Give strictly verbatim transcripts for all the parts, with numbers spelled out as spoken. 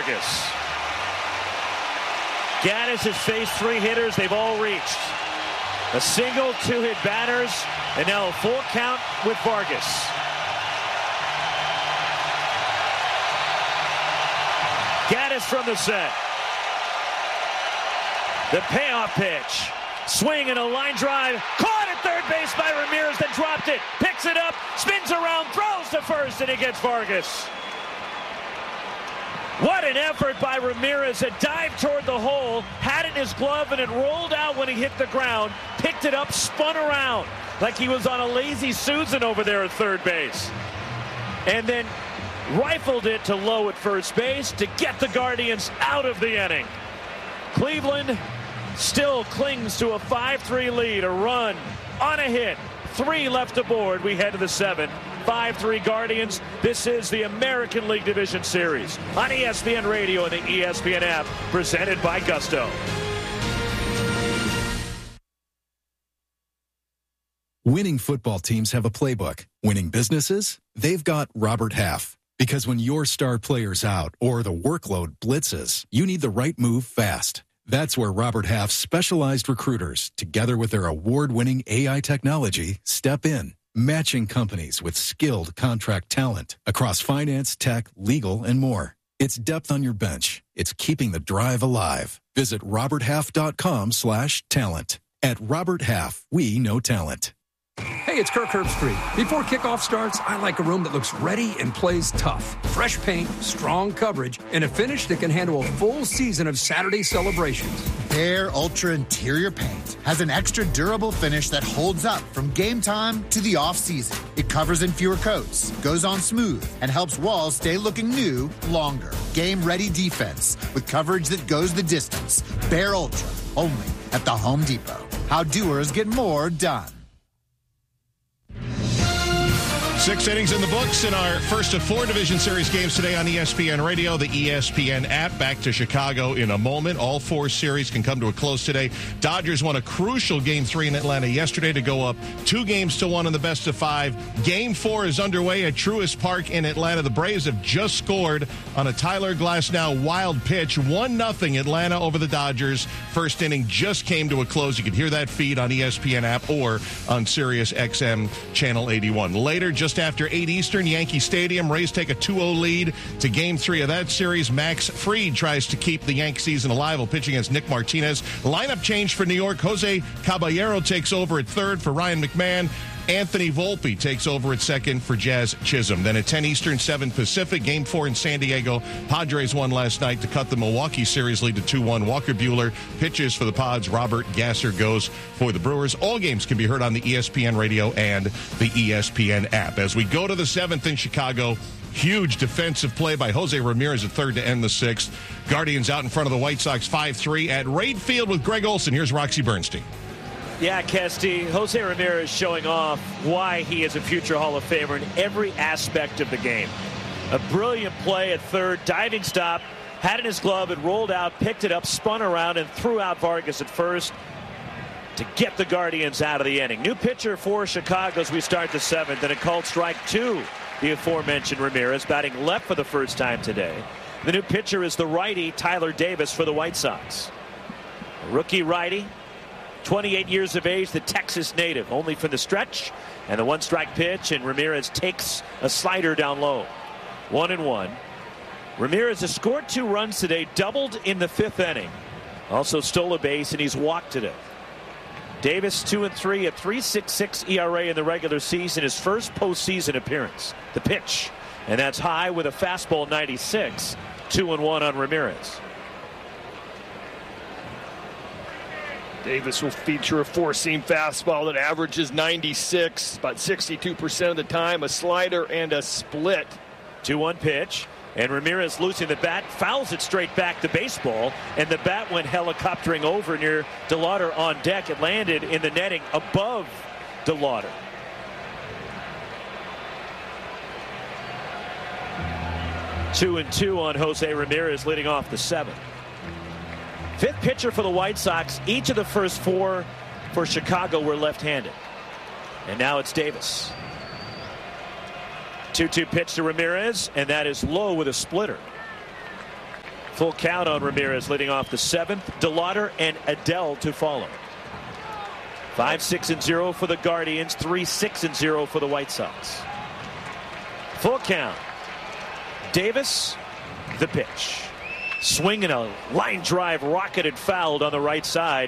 Vargas. Gaddis has faced three hitters. They've all reached. A single, two hit batters, and now a full count with Vargas. Gaddis from the set. The payoff pitch. Swing and a line drive. Caught at third base by Ramirez, then dropped it. Picks it up, spins around, throws to first, and he gets Vargas. What an effort by Ramirez. A dive toward the hole, had it in his glove, and it rolled out when he hit the ground. Picked it up, spun around like he was on a lazy Susan over there at third base. And then rifled it to low at first base to get the Guardians out of the inning. Cleveland still clings to a five three lead, a run on a hit. Three left aboard. We head to the seventh. five three Guardians. This is the American League Division Series on E S P N Radio and the E S P N app, presented by Gusto. Winning football teams have a playbook. Winning businesses? They've got Robert Half. Because when your star player's out or the workload blitzes, you need the right move fast. That's where Robert Half's specialized recruiters, together with their award-winning A I technology, step in, matching companies with skilled contract talent across finance, tech, legal, and more. It's depth on your bench. It's keeping the drive alive. Visit roberthalf.com slash talent. At Robert Half, we know talent. Hey, it's Kirk Herbstreit. Before kickoff starts, I like a room that looks ready and plays tough. Fresh paint, strong coverage, and a finish that can handle a full season of Saturday celebrations. Behr Ultra Interior Paint has an extra durable finish that holds up from game time to the off-season. It covers in fewer coats, goes on smooth, and helps walls stay looking new longer. Game-ready defense with coverage that goes the distance. Behr Ultra, only at the Home Depot. How doers get more done. Six innings in the books in our first of four Division Series games today on E S P N Radio, the E S P N app. Back to Chicago in a moment. All four series can come to a close today. Dodgers won a crucial Game three in Atlanta yesterday to go up two games to one in the best of five. Game four is underway at Truist Park in Atlanta. The Braves have just scored on a Tyler Glasnow wild pitch. one nothing Atlanta over the Dodgers. First inning just came to a close. You can hear that feed on E S P N app or on Sirius X M Channel eighty-one. Later, just after eight Eastern, Yankee Stadium, Rays take a two oh lead to Game three of that series. Max Fried tries to keep the Yankee season alive while pitching against Nick Martinez. Lineup change for New York. Jose Caballero takes over at third for Ryan McMahon. Anthony Volpe takes over at second for Jazz Chisholm. Then at ten Eastern, seven Pacific, Game four in San Diego. Padres won last night to cut the Milwaukee series lead to two one. Walker Buehler pitches for the Pods. Robert Gasser goes for the Brewers. All games can be heard on the E S P N Radio and the E S P N app. As we go to the seventh in Chicago, huge defensive play by Jose Ramirez at third to end the sixth. Guardians out in front of the White Sox five three at Raid Field with Greg Olson. Here's Roxy Bernstein. Yeah, Kesty, Jose Ramirez showing off why he is a future Hall of Famer in every aspect of the game. A brilliant play at third, diving stop, had it in his glove, it rolled out, picked it up, spun around, and threw out Vargas at first to get the Guardians out of the inning. New pitcher for Chicago as we start the seventh, and a called strike two, the aforementioned Ramirez, batting left for the first time today. The new pitcher is the righty Tyler Davis for the White Sox. A rookie righty. twenty-eight years of age, the Texas native, only for the stretch and the one strike pitch, and Ramirez takes a slider down low. One and one. Ramirez has scored two runs today, doubled in the fifth inning. Also stole a base, and he's walked today. Davis two and three, a three point six six E R A in the regular season, his first postseason appearance. The pitch, and that's high with a fastball ninety-six. Two and one on Ramirez. Davis will feature a four-seam fastball that averages ninety-six, about sixty-two percent of the time, a slider and a split. two one pitch, and Ramirez losing the bat, fouls it straight back to baseball, and the bat went helicoptering over near DeLauder on deck. It landed in the netting above DeLauder. Two and two on Jose Ramirez leading off the seventh. Fifth pitcher for the White Sox. Each of the first four for Chicago were left-handed. And now it's Davis. two two pitch to Ramirez, and that is low with a splitter. Full count on Ramirez leading off the seventh. DeLauder and Adell to follow. five six and zero for the Guardians. three six and zero for the White Sox. Full count. Davis, the pitch. Swinging a line drive, rocketed fouled on the right side.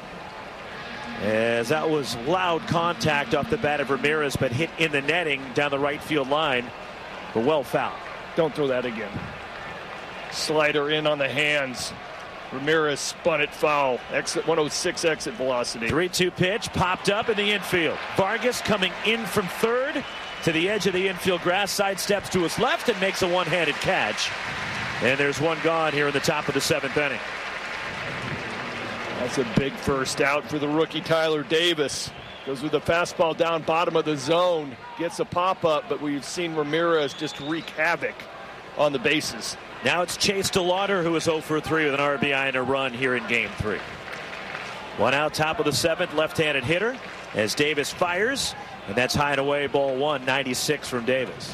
As that was loud contact off the bat of Ramirez, but hit in the netting down the right field line. But well fouled. Don't throw that again. Slider in on the hands. Ramirez spun it foul. Exit one oh six exit velocity. three two pitch popped up in the infield. Vargas coming in from third to the edge of the infield grass. Side steps to his left and makes a one-handed catch. And there's one gone here in the top of the seventh inning. That's a big first out for the rookie Tyler Davis. Goes with a fastball down bottom of the zone. Gets a pop-up, but we've seen Ramirez just wreak havoc on the bases. Now it's Chase DeLauder, who is oh for three with an R B I and a run here in game three. One out, top of the seventh, left-handed hitter as Davis fires. And that's high and away, ball one, ninety-six from Davis.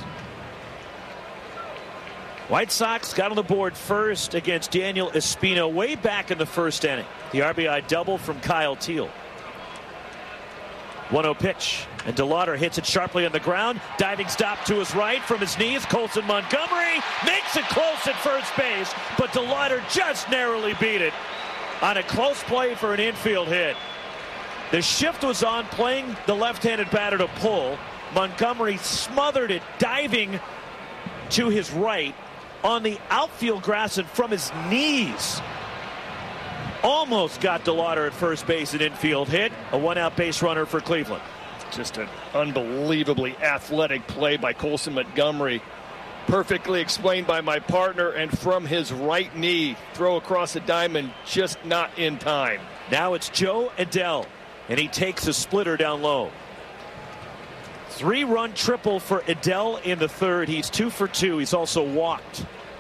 White Sox got on the board first against Daniel Espino way back in the first inning. The R B I double from Kyle Teal. one oh pitch, and DeLauder hits it sharply on the ground. Diving stop to his right from his knees. Colson Montgomery makes it close at first base, but DeLauder just narrowly beat it on a close play for an infield hit. The shift was on, playing the left-handed batter to pull. Montgomery smothered it, diving to his right on the outfield grass and from his knees. Almost got DeLauder at first base, an infield hit. A one-out base runner for Cleveland. Just an unbelievably athletic play by Colson Montgomery. Perfectly explained by my partner, and from his right knee, throw across the diamond, just not in time. Now it's Joe Adell, and he takes a splitter down low. Three-run triple for Adell in the third. He's two for two. He's also walked.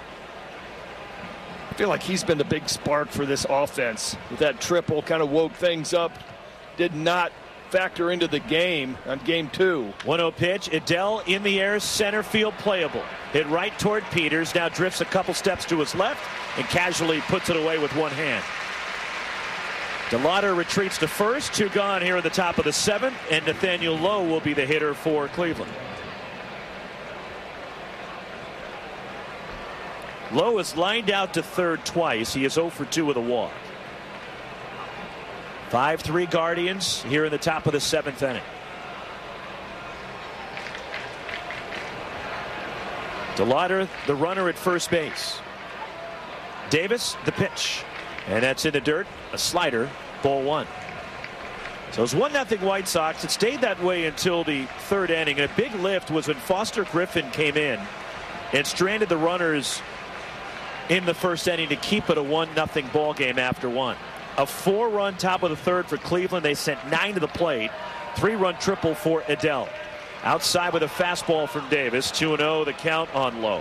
I feel like he's been the big spark for this offense. With that triple, kind of woke things up. Did not factor into the game on game two. one oh pitch. Adell in the air, center field playable. Hit right toward Peters. Now drifts a couple steps to his left and casually puts it away with one hand. DeLauder retreats to first. Two gone here at the top of the seventh, and Nathaniel Lowe will be the hitter for Cleveland. Lowe is lined out to third twice. He is oh for two with a walk. five three Guardians here in the top of the seventh inning. DeLauder, the runner at first base. Davis, the pitch. And that's in the dirt. A slider, ball one. So it's one nothing White Sox. It stayed that way until the third inning. And a big lift was when Foster Griffin came in and stranded the runners in the first inning to keep it a one nothing ball game after one. A four-run top of the third for Cleveland. They sent nine to the plate. Three-run triple for Adell. Outside with a fastball from Davis. two and oh the count on Lowe.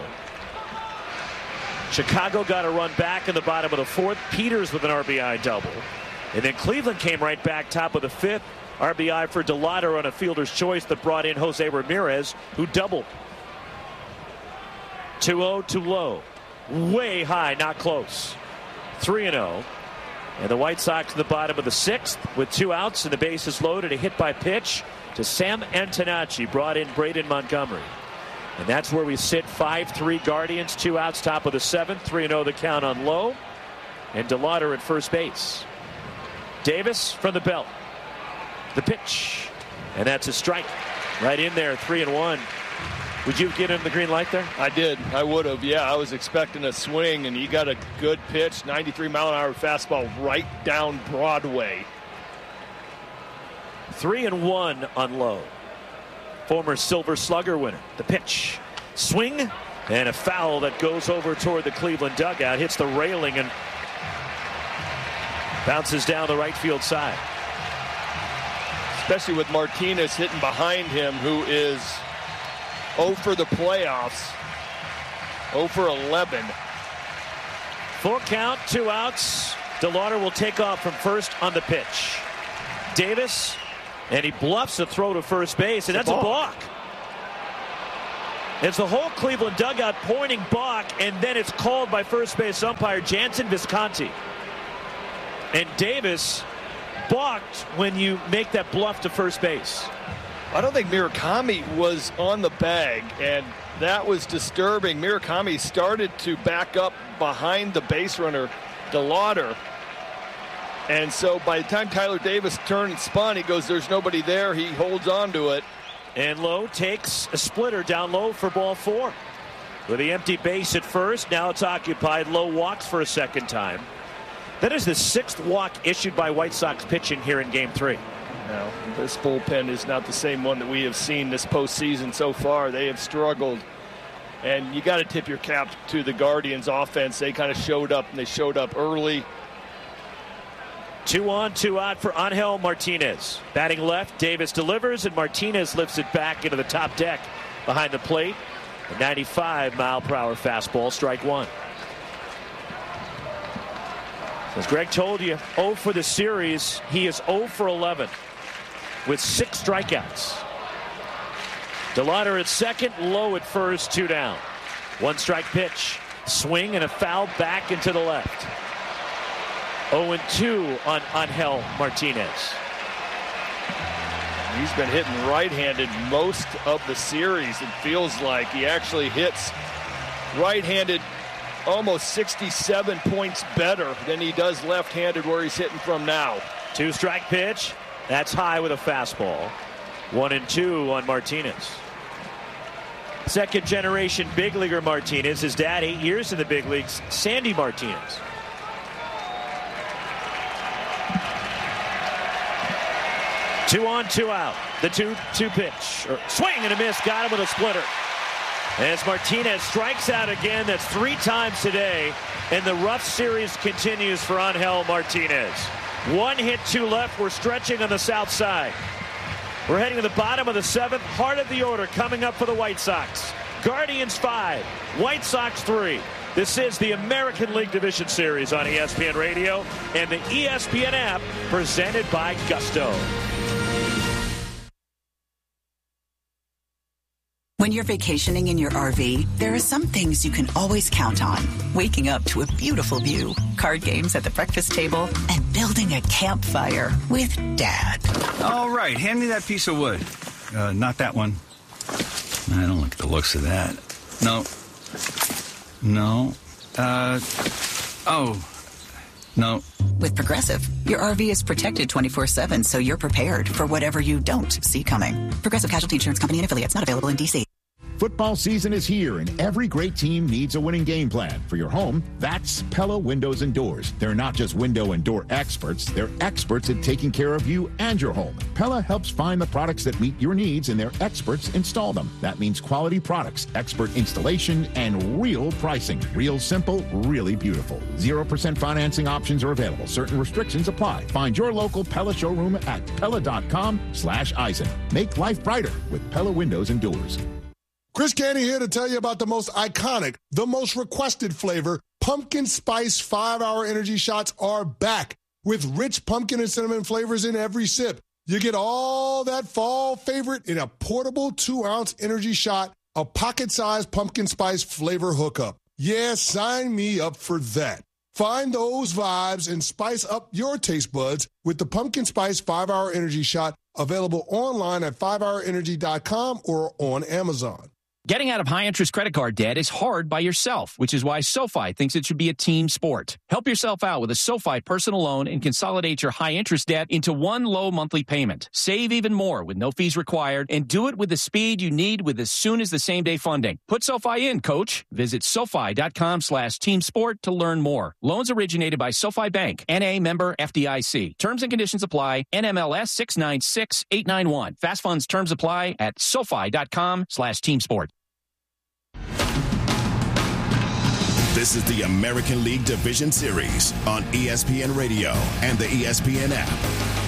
Chicago got a run back in the bottom of the fourth. Peters with an R B I double. And then Cleveland came right back top of the fifth. R B I for DeLauder on a fielder's choice that brought in Jose Ramirez, who doubled. two oh to Lowe. Way high, not close. three and oh. And the White Sox in the bottom of the sixth with two outs and the bases loaded. A hit by pitch to Sam Antonacci. Brought in Braden Montgomery. And that's where we sit. five three Guardians. Two outs, top of the seventh. three and oh the count on Lowe. And DeLauder at first base. Davis from the belt. The pitch. And that's a strike. Right in there. three and one. Would you get him the green light there? I did. I would have. Yeah, I was expecting a swing, and he got a good pitch. ninety-three mile an hour fastball right down Broadway. Three and one on Lowe. Former Silver Slugger winner. The pitch. Swing. And a foul that goes over toward the Cleveland dugout. Hits the railing and bounces down the right field side. Especially with Martinez hitting behind him, who is oh for the playoffs. oh for eleven. Full count, two outs. DeLauder will take off from first on the pitch. Davis, and he bluffs a throw to first base, and that's a balk. It's the whole Cleveland dugout pointing balk, and then it's called by first base umpire Jansen Visconti. And Davis balked when you make that bluff to first base. I don't think Murakami was on the bag, and that was disturbing. Murakami started to back up behind the base runner, DeLauder. And so by the time Tyler Davis turned and spun, he goes, there's nobody there. He holds on to it. And Lowe takes a splitter down low for ball four. With the empty base at first, now it's occupied. Lowe walks for a second time. That is the sixth walk issued by White Sox pitching here in game three. Now, this bullpen is not the same one that we have seen this postseason so far. They have struggled. And you got to tip your cap to the Guardians offense. They kind of showed up, and they showed up early. Two on, two out for Angel Martinez. Batting left, Davis delivers, and Martinez lifts it back into the top deck behind the plate. A ninety-five mile per hour fastball, strike one. As Greg told you, oh for the series. He is oh for eleven with six strikeouts. DeLauder at second, Lowe at first, two down. One strike pitch, swing and a foul back into the left. oh and two on Angel Martinez. He's been hitting right-handed most of the series. It feels like he actually hits right-handed almost sixty-seven points better than he does left-handed where he's hitting from now. Two strike pitch. That's high with a fastball. One and two on Martinez. Second generation big leaguer Martinez. His dad, eight years in the big leagues, Sandy Martinez. Two on, two out. The two two pitch. Or swing and a miss. Got him with a splitter. As Martinez strikes out again, that's three times today, and the rough series continues for Angel Martinez. One hit, two left. We're stretching on the south side. We're heading to the bottom of the seventh, heart of the order coming up for the White Sox. Guardians five, White Sox three. This is the American League Division Series on E S P N Radio and the E S P N app, presented by Gusto. When you're vacationing in your R V, there are some things you can always count on. Waking up to a beautiful view, card games at the breakfast table, and building a campfire with Dad. All right, hand me that piece of wood. Uh, not that one. I don't like the looks of that. No. No. Uh, oh. No. With Progressive, your R V is protected twenty-four seven, so you're prepared for whatever you don't see coming. Progressive Casualty Insurance Company and affiliates, not available in D C. Football season is here, and every great team needs a winning game plan. For your home, that's Pella Windows and Doors. They're not just window and door experts, they're experts at taking care of you and your home. Pella helps find the products that meet your needs, and their experts install them. That means quality products, expert installation, and real pricing. Real simple, really beautiful. zero percent financing options are available. Certain restrictions apply. Find your local Pella showroom at Pella.com slash Eisen. Make life brighter with Pella Windows and Doors. Chris Canty here to tell you about the most iconic, the most requested flavor. Pumpkin Spice five hour Energy Shots are back with rich pumpkin and cinnamon flavors in every sip. You get all that fall favorite in a portable two ounce energy shot, a pocket-sized pumpkin spice flavor hookup. Yeah, sign me up for that. Find those vibes and spice up your taste buds with the Pumpkin Spice five hour Energy Shot, available online at five hour energy dot com or on Amazon. Getting out of high-interest credit card debt is hard by yourself, which is why SoFi thinks it should be a team sport. Help yourself out with a SoFi personal loan and consolidate your high-interest debt into one low monthly payment. Save even more with no fees required, and do it with the speed you need with as soon as the same-day funding. Put SoFi in, coach. Visit SoFi.com slash team sport to learn more. Loans originated by SoFi Bank, N A member F D I C. Terms and conditions apply. N M L S six nine six eight nine one. Fast funds terms apply at SoFi.com slash team sport. This is the American League Division Series on E S P N Radio and the E S P N app.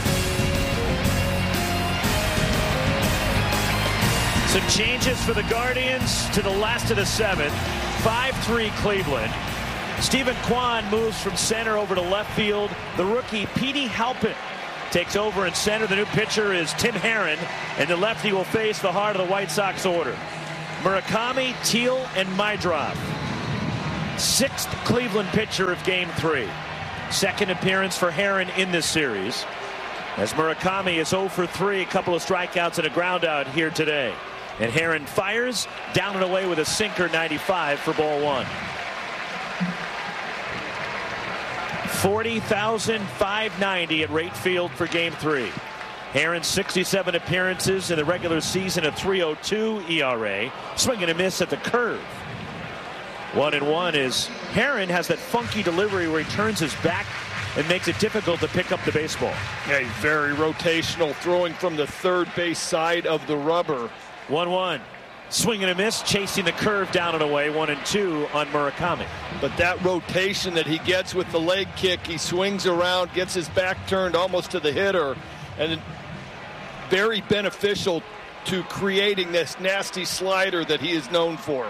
Some changes for the Guardians to the last of the seventh. five three Cleveland. Stephen Kwan moves from center over to left field. The rookie Petey Halpin takes over in center. The new pitcher is Tim Herron, and the lefty will face the heart of the White Sox order. Murakami, Teal, and Meidroth. Sixth Cleveland pitcher of game three. Second appearance for Herrin in this series, as Murakami is oh for three, a couple of strikeouts and a ground out here today. And Herrin fires down and away with a sinker, ninety-five for ball one. forty thousand five hundred ninety at Rate Field for game three. Herrin sixty-seven appearances in the regular season, a three oh two E R A. Swing and a miss at the curve. One and one is Herrin has that funky delivery where he turns his back and makes it difficult to pick up the baseball. Yeah, he's very rotational, throwing from the third base side of the rubber. one one. Swing and a miss, chasing the curve down and away. One and two on Murakami. But that rotation that he gets with the leg kick, he swings around, gets his back turned almost to the hitter, and very beneficial to creating this nasty slider that he is known for.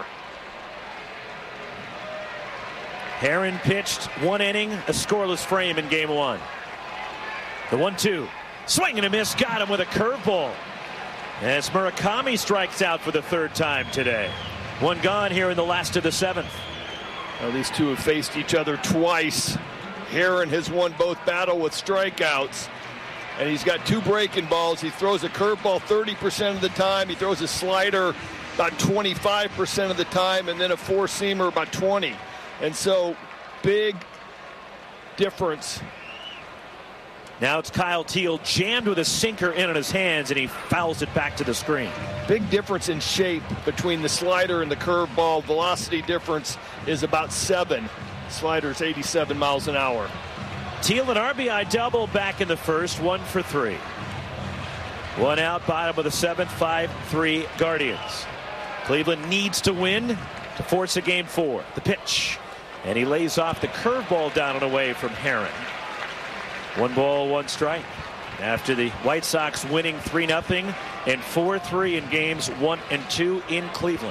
Herrin pitched one inning, a scoreless frame in game one. The one two. Swing and a miss, got him with a curveball. As Murakami strikes out for the third time today. One gone here in the last of the seventh. Well, these two have faced each other twice. Herrin has won both battle with strikeouts. And he's got two breaking balls. He throws a curveball thirty percent of the time. He throws a slider about twenty-five percent of the time, and then a four-seamer about twenty. And so, big difference. Now it's Kyle Teal jammed with a sinker in on his hands, and he fouls it back to the screen. Big difference in shape between the slider and the curveball. Velocity difference is about seven. Slider's eighty-seven miles an hour. Teal an R B I double back in the first, one for three. One out, bottom of the seventh, five three Guardians. Cleveland needs to win to force a game four. The pitch. And he lays off the curveball down and away from Herrin. One ball, one strike. After the White Sox winning three nothing and four three in games one and two in Cleveland.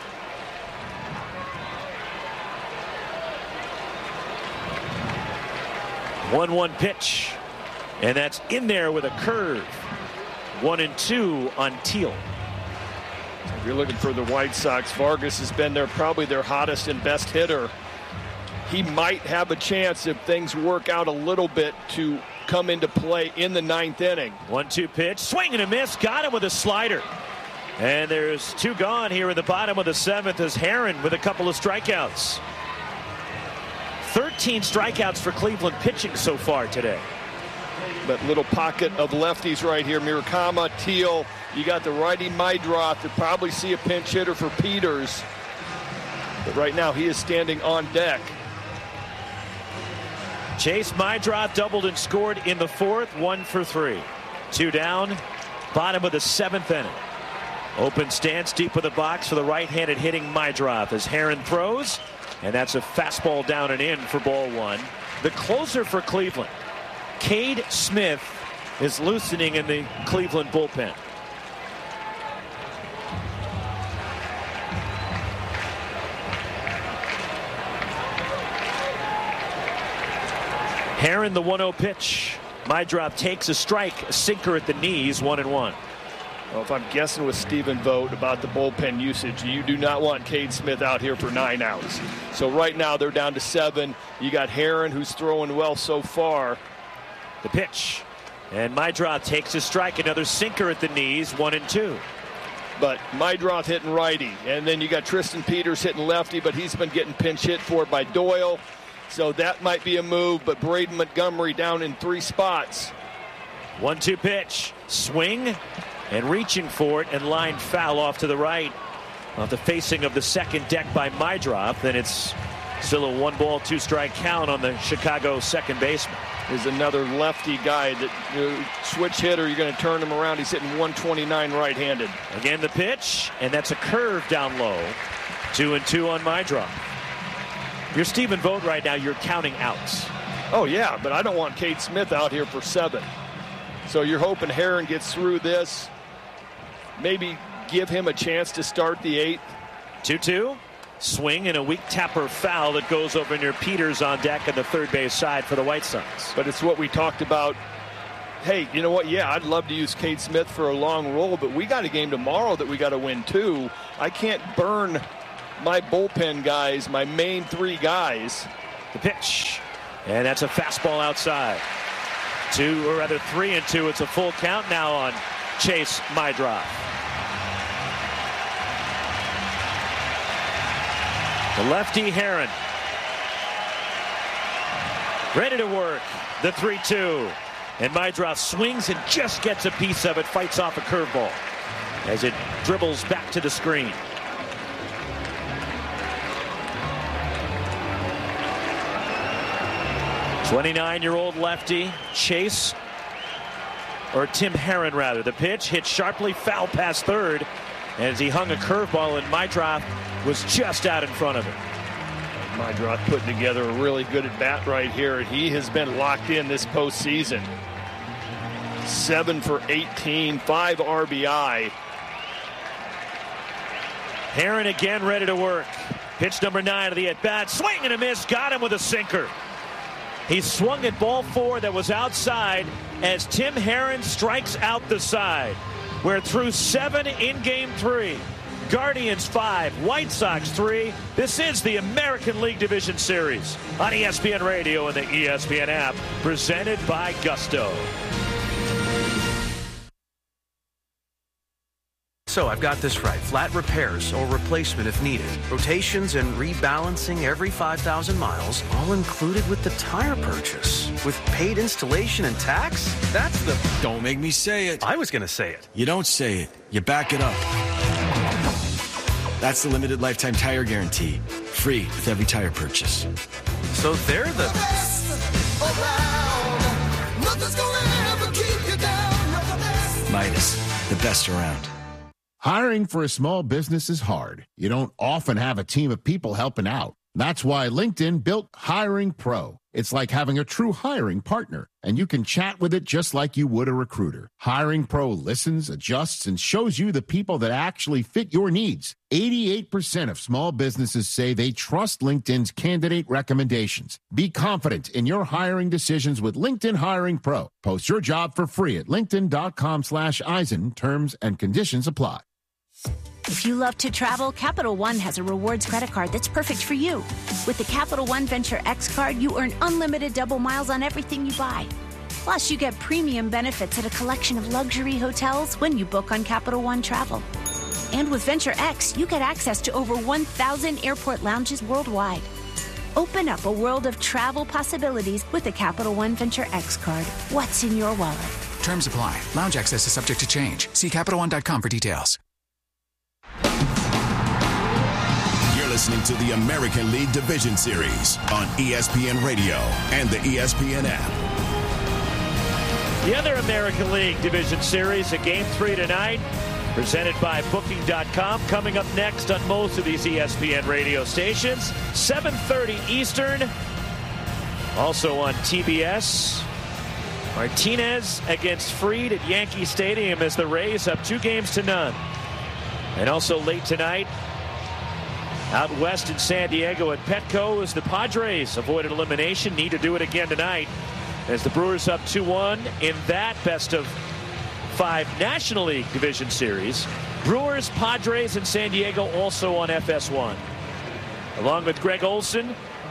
one one pitch. And that's in there with a curve. One and two on Teal. If you're looking for the White Sox, Vargas has been their probably their hottest and best hitter. He might have a chance if things work out a little bit to come into play in the ninth inning. one two pitch, swing and a miss, got him with a slider. And there's two gone here in the bottom of the seventh as Herrin with a couple of strikeouts. thirteen strikeouts for Cleveland pitching so far today. That little pocket of lefties right here. Murakami, Teal. You got the righty Meidroth to probably see a pinch hitter for Peters. But right now he is standing on deck. Chase Meidroth doubled and scored in the fourth, one for three. Two down, bottom of the seventh inning. Open stance deep of the box for the right-handed hitting Meidroth as Herrin throws, and that's a fastball down and in for ball one. The closer for Cleveland, Cade Smith, is loosening in the Cleveland bullpen. Herrin the one oh pitch. Meidroth takes a strike, a sinker at the knees, one and one. Well, if I'm guessing with Stephen Vogt about the bullpen usage, you do not want Cade Smith out here for nine outs. So right now they're down to seven. You got Herrin, who's throwing well so far. The pitch. And Meidroth takes a strike, another sinker at the knees, one and two. But Meidroth hitting righty. And then you got Tristan Peters hitting lefty, but he's been getting pinch hit for by Doyle. So that might be a move, but Braden Montgomery down in three spots. one two pitch. Swing and reaching for it, and line foul off to the right. Off the facing of the second deck by Meidroth, and it's still a one ball, two strike count on the Chicago second baseman. Is another lefty guy that uh, switch hitter. You're going to turn him around. He's hitting one twenty-nine right-handed. Again the pitch, and that's a curve down low. Two and two on Meidroth. You're Stephen Vogt right now. You're counting outs. Oh yeah, but I don't want Cade Smith out here for seven. So you're hoping Herrin gets through this. Maybe give him a chance to start the eighth. two two. Swing and a weak tapper foul that goes over near Peters on deck on the third base side for the White Sox. But it's what we talked about. hey, you know what? Yeah, I'd love to use Cade Smith for a long role, but we got a game tomorrow that we got to win too. I can't burn my bullpen guys, my main three guys. The pitch, and that's a fastball outside. Two, or rather three and two. It's a full count now on Chase Meidroth. The lefty Herron. Ready to work. The three two. And Meidroth swings and just gets a piece of it. Fights off a curveball as it dribbles back to the screen. twenty-nine-year-old lefty Chase, or Tim Herron rather. The pitch hit sharply foul past third as he hung a curveball, and Meidroth was just out in front of it. Meidroth putting together a really good at bat right here. He has been locked in this postseason. Seven for eighteen, five R B I. Herron again ready to work. Pitch number nine of the at bat. Swing and a miss. Got him with a sinker. He swung at ball four that was outside as Tim Herron strikes out the side. We're through seven in game three. Guardians five, White Sox three. This is the American League Division Series on E S P N Radio and the E S P N app, presented by Gusto. So I've got this right. Flat repairs or replacement if needed. Rotations and rebalancing every five thousand miles, all included with the tire purchase. With paid installation and tax? That's the... Don't make me say it. I was going to say it. You don't say it. You back it up. That's the limited lifetime tire guarantee. Free with every tire purchase. So they're the... Best around. Nothing's gonna ever keep you down. You're the best. Midas, the best around. Hiring for a small business is hard. You don't often have a team of people helping out. That's why LinkedIn built Hiring Pro. It's like having a true hiring partner, and you can chat with it just like you would a recruiter. Hiring Pro listens, adjusts, and shows you the people that actually fit your needs. eighty-eight percent of small businesses say they trust LinkedIn's candidate recommendations. Be confident in your hiring decisions with LinkedIn Hiring Pro. Post your job for free at linkedin.com slash Eisen. Terms and conditions apply. If you love to travel, Capital One has a rewards credit card that's perfect for you. With the Capital One Venture X card, you earn unlimited double miles on everything you buy. Plus, you get premium benefits at a collection of luxury hotels when you book on Capital One Travel. And with Venture X, you get access to over one thousand airport lounges worldwide. Open up a world of travel possibilities with the Capital One Venture X card. What's in your wallet? Terms apply. Lounge access is subject to change. See Capital One dot com for details. You're listening to the American League Division Series on E S P N Radio and the E S P N app. The other American League Division Series, a game three tonight, presented by Booking dot com. Coming up next on most of these E S P N radio stations, seven thirty Eastern. Also on T B S. Martinez against Fried at Yankee Stadium as the Rays up two games to none. And also late tonight, out west in San Diego at Petco, as the Padres avoided elimination. Need to do it again tonight as the Brewers up two one in that best of five National League Division Series. Brewers, Padres, and San Diego also on F S one. Along with Greg Olson,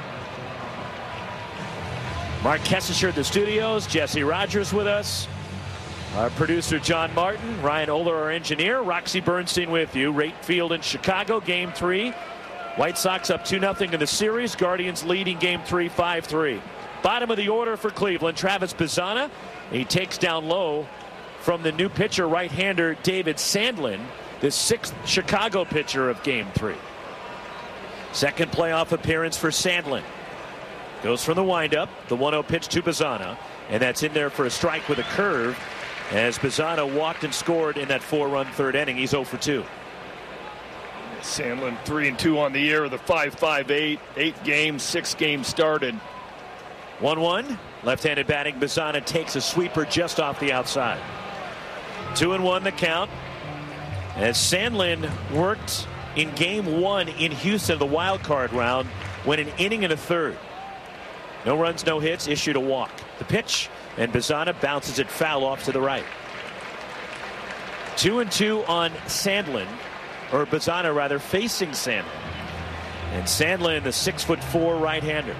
Mark Kessisher at the studios, Jesse Rogers with us. Our producer, John Martin, Ryan Oler, our engineer, Roxy Bernstein with you. Rate Field in Chicago, game three. White Sox up two nothing in the series. Guardians leading game three, five three. Bottom of the order for Cleveland, Travis Bazzana. He takes down low from the new pitcher, right-hander David Sandlin, the sixth Chicago pitcher of game three. Second playoff appearance for Sandlin. Goes from the windup, the one oh pitch to Bazzana, and that's in there for a strike with a curve. As Bazzana walked and scored in that four-run third inning. He's oh for two. Sandlin three and two on the year with a five five eight. Eight games, six games started. one one. Left-handed batting. Bazzana takes a sweeper just off the outside. two and one the count. As Sandlin worked in game one in Houston, the wild card round, went an inning and a third. No runs, no hits, issued a walk. The pitch and Bazana bounces it foul off to the right. Two and two on Sandlin, or Bazana rather, facing Sandlin. And Sandlin, the six foot four right-hander.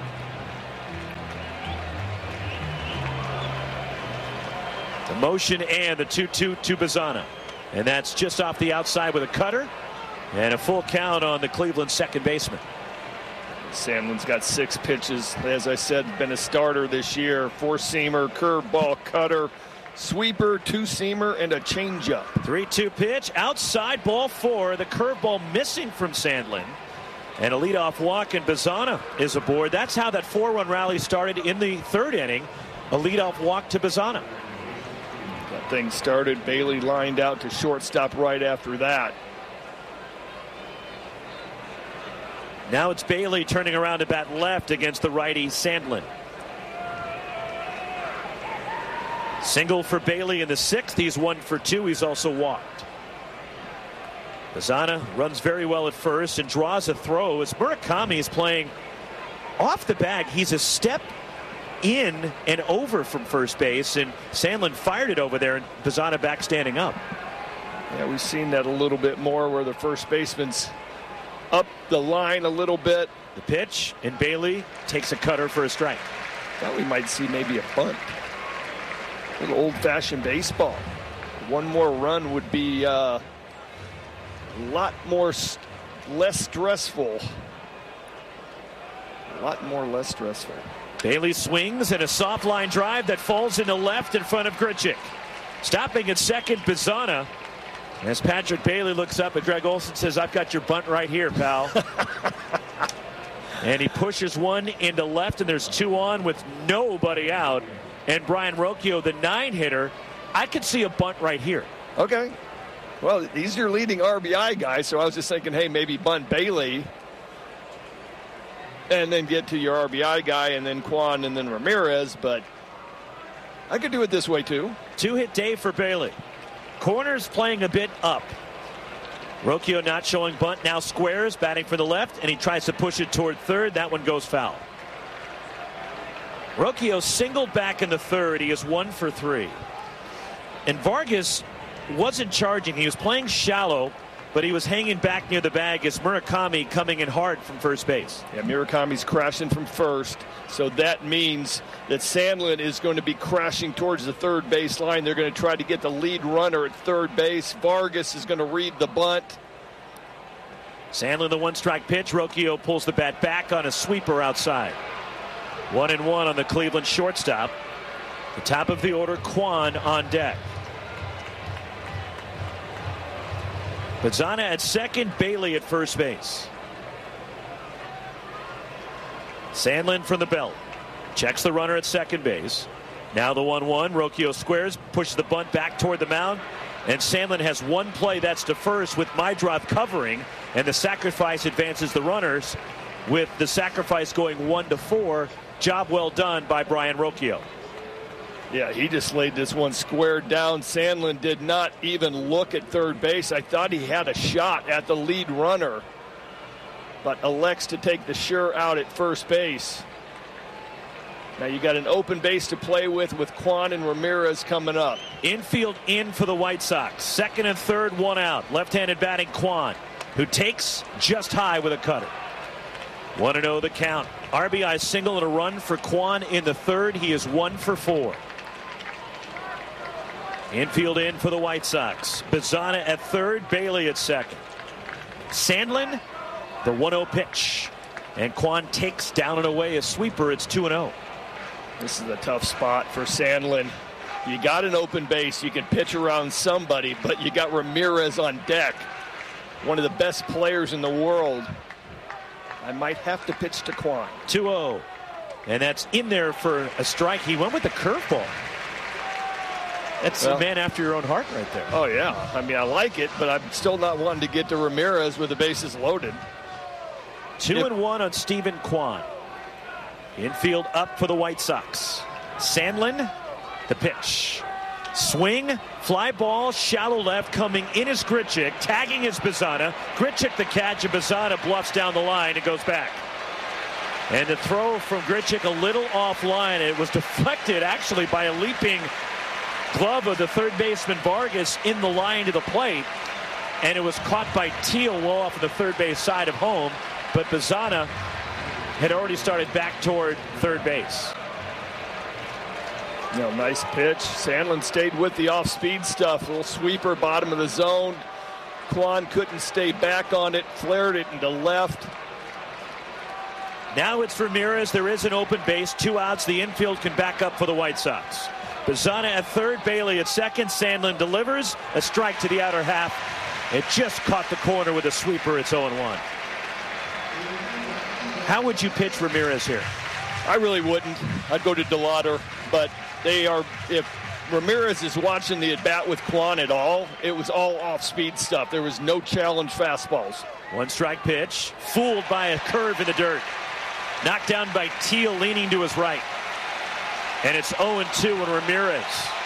The motion and the two two to Bazana. And that's just off the outside with a cutter. And a full count on the Cleveland second baseman. Sandlin's got six pitches. As I said, been a starter this year. Four-seamer, curveball, cutter, sweeper, two-seamer, and a changeup. three two pitch, outside, ball four. The curveball missing from Sandlin. And a leadoff walk, and Bazana is aboard. That's how that four-run rally started in the third inning. A leadoff walk to Bazana. That thing started. Bailey lined out to shortstop right after that. Now it's Bailey turning around to bat left against the righty Sandlin. Single for Bailey in the sixth. He's one for two. He's also walked. Bazana runs very well at first and draws a throw as Murakami is playing off the bag. He's a step in and over from first base, and Sandlin fired it over there, and Bazana back standing up. Yeah, we've seen that a little bit more where the first baseman's up the line a little bit. The pitch, and Bailey takes a cutter for a strike. Thought we might see maybe a bunt. A little old-fashioned baseball. One more run would be uh, a lot more, st- less stressful. A lot more less stressful. Bailey swings and a soft line drive that falls into left in front of Grichuk. Stopping at second, Bazana. As Patrick Bailey looks up at Greg Olson, says, "I've got your bunt right here, pal." And he pushes one into left, and there's two on with nobody out. And Brian Rocchio, the nine hitter, I could see a bunt right here. Okay. Well, he's your leading R B I guy, so I was just thinking, hey, maybe bunt Bailey and then get to your R B I guy and then Kwan and then Ramirez, but I could do it this way too. Two-hit day for Bailey. Corners playing a bit up. Rocchio not showing bunt, now squares, batting for the left, and he tries to push it toward third. That one goes foul. Rocchio singled back in the third. He is one for three. And Vargas wasn't charging. He was playing shallow, but he was hanging back near the bag as Murakami coming in hard from first base. Yeah, Murakami's crashing from first, so that means that Sandlin is going to be crashing towards the third base line. They're going to try to get the lead runner at third base. Vargas is going to read the bunt. Sandlin, the one-strike pitch. Rocchio pulls the bat back on a sweeper outside. One and one on the Cleveland shortstop. The top of the order, Kwan on deck. Bazana at second, Bailey at first base. Sandlin from the belt. Checks the runner at second base. Now the one one. Rocchio squares, pushes the bunt back toward the mound. And Sandlin has one play, that's to first, with Maedroth covering. And the sacrifice advances the runners, with the sacrifice going one to four. Job well done by Brian Rocchio. Yeah, he just laid this one square down. Sandlin did not even look at third base. I thought he had a shot at the lead runner, but elects to take the sure out at first base. Now you got an open base to play with with Kwan and Ramirez coming up. Infield in for the White Sox. Second and third, one out. Left-handed batting Kwan, who takes just high with a cutter. one and oh the count. R B I single and a run for Kwan in the third. He is one for four. Infield in for the White Sox. Bazana at third, Bailey at second. Sandlin, the one oh pitch. And Kwan takes down and away a sweeper. It's two and oh. This is a tough spot for Sandlin. You got an open base. You can pitch around somebody, but you got Ramirez on deck. One of the best players in the world. I might have to pitch to Kwan. two oh. And that's in there for a strike. He went with the curveball. That's well, a man after your own heart right there. Oh, yeah. I mean, I like it, but I'm still not wanting to get to Ramirez with the bases loaded. Two if, and one on Stephen Kwan. Infield up for the White Sox. Sandlin, the pitch. Swing, fly ball, shallow left, coming in is Grichuk, tagging is Bazana. Grichuk the catch, and Bazana bluffs down the line and goes back. And the throw from Grichuk a little offline. It was deflected actually by a leaping glove of the third baseman Vargas in the line to the plate. And it was caught by Teal well off of the third base side of home. But Bazana had already started back toward third base. You know, nice pitch. Sandlin stayed with the off-speed stuff. A little sweeper, bottom of the zone. Kwan couldn't stay back on it. Flared it into left. Now it's Ramirez. There is an open base. Two outs. The infield can back up for the White Sox. Bazana at third. Bailey at second. Sandlin delivers. A strike to the outer half. It just caught the corner with a sweeper. It's oh and one. How would you pitch Ramirez here? I really wouldn't. I'd go to DeLauder, but they are, if Ramirez is watching the at-bat with Kwan at all, it was all off-speed stuff. There was no challenge fastballs. One strike pitch, fooled by a curve in the dirt. Knocked down by Teal, leaning to his right. And it's oh and two on Ramirez.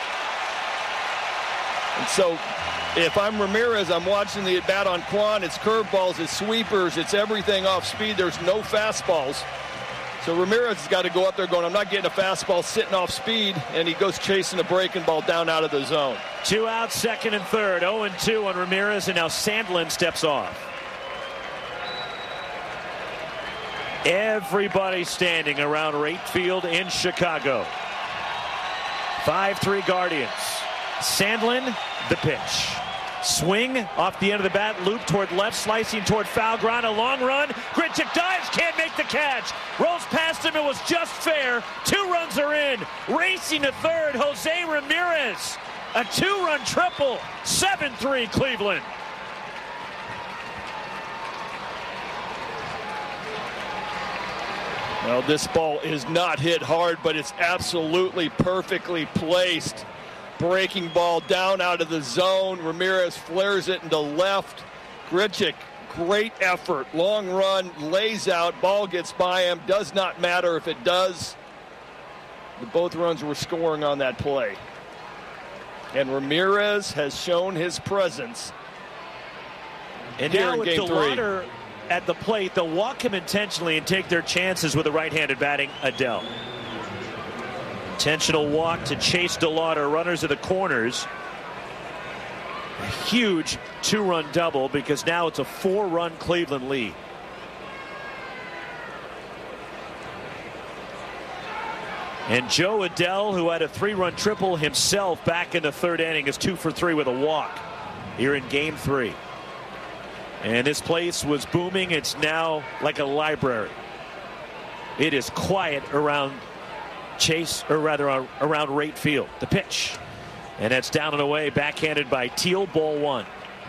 And so, if I'm Ramirez, I'm watching the at-bat on Kwan. It's curveballs, it's sweepers, it's everything off speed. There's no fastballs. So Ramirez has got to go up there going, I'm not getting a fastball sitting off speed, and he goes chasing a breaking ball down out of the zone. Two outs, second and third. oh and two on Ramirez, and now Sandlin steps off. Everybody standing around right field in Chicago. five three Guardians. Sandlin, the pitch. Swing off the end of the bat, loop toward left, slicing toward foul ground, a long run. Grichuk dives, can't make the catch. Rolls past him, it was just fair. Two runs are in. Racing to third, Jose Ramirez. A two-run triple, seven three Cleveland. Well, this ball is not hit hard, but it's absolutely perfectly placed. Breaking ball down out of the zone. Ramirez flares it into left. Grichuk, great effort. Long run, lays out. Ball gets by him. Does not matter if it does. The both runs were scoring on that play. And Ramirez has shown his presence. And here now in with game DeLauder three. At the plate, they'll walk him intentionally and take their chances with a right-handed batting Adell. Intentional walk to chase DeLauder. Runners of the corners. A huge two-run double because now it's a four-run Cleveland lead. And Joe Adell, who had a three-run triple himself back in the third inning, is two for three with a walk here in game three. And this place was booming. It's now like a library. It is quiet around Chase, or rather around right field. The pitch. And that's down and away, backhanded by Teal, ball one.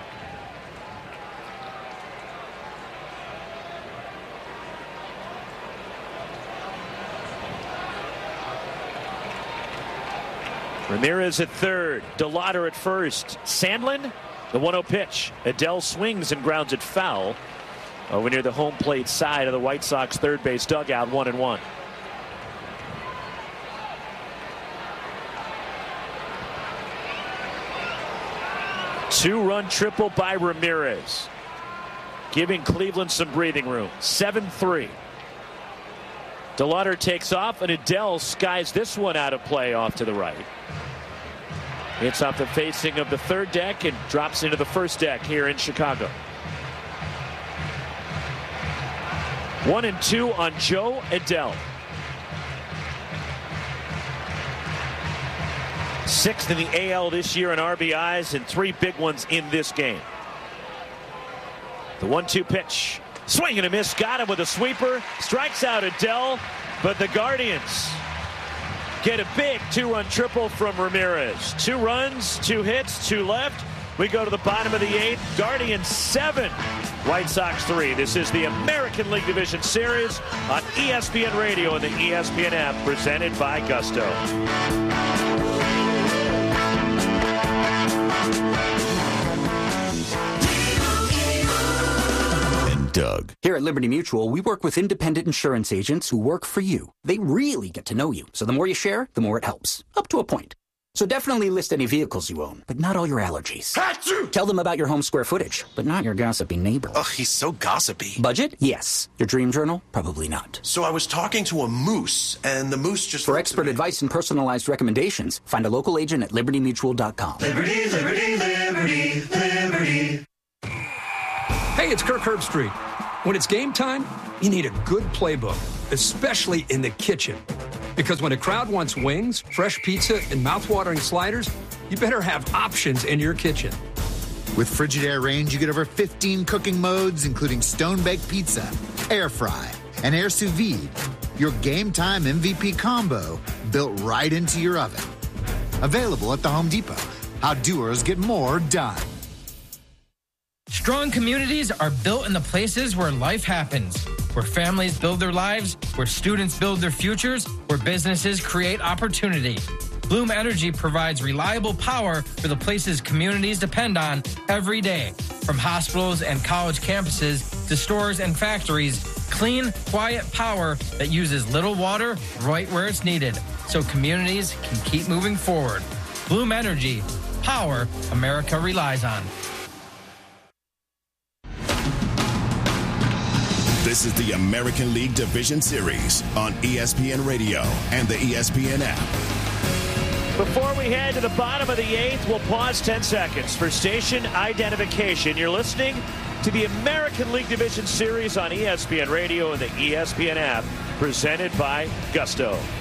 Ramirez at third, DeLauder at first. Sandlin, the one oh pitch. Adell swings and grounds it foul over near the home plate side of the White Sox third base dugout, one and one. Two-run triple by Ramirez, giving Cleveland some breathing room. seven three. DeLauder takes off, and Adell skies this one out of play off to the right. It's off the facing of the third deck and drops into the first deck here in Chicago. One and two on Joe Adell. Sixth in the A L this year in R B Is and three big ones in this game. The one two pitch. Swing and a miss. Got him with a sweeper. Strikes out Adell. But the Guardians get a big two-run triple from Ramirez. Two runs, two hits, two left. We go to the bottom of the eighth. Guardians seven. White Sox three. This is the American League Division Series on E S P N Radio and the E S P N app, presented by Gusto. Doug. Here at Liberty Mutual, we work with independent insurance agents who work for you. They really get to know you. So the more you share, the more it helps. Up to a point. So definitely list any vehicles you own, but not all your allergies. Achoo! Tell them about your home square footage, but not your gossipy neighbor. Ugh, he's so gossipy. Budget? Yes. Your dream journal? Probably not. So I was talking to a moose, and the moose just... For expert advice and personalized recommendations, find a local agent at liberty mutual dot com. Liberty, liberty, liberty, liberty. Hey, it's Kirk Herbstreit. When it's game time, you need a good playbook, especially in the kitchen. Because when a crowd wants wings, fresh pizza, and mouthwatering sliders, you better have options in your kitchen. With Frigidaire Range, you get over fifteen cooking modes, including stone-baked pizza, air fry, and air sous vide. Your game time M V P combo built right into your oven. Available at the Home Depot. How doers get more done. Strong communities are built in the places where life happens, where families build their lives, where students build their futures, where businesses create opportunity. Bloom Energy provides reliable power for the places communities depend on every day. From hospitals and college campuses to stores and factories, clean, quiet power that uses little water right where it's needed, so communities can keep moving forward. Bloom Energy, power America relies on. This is the American League Division Series on E S P N Radio and the E S P N app. Before we head to the bottom of the eighth, we'll pause ten seconds for station identification. You're listening to the American League Division Series on E S P N Radio and the E S P N app, presented by Gusto.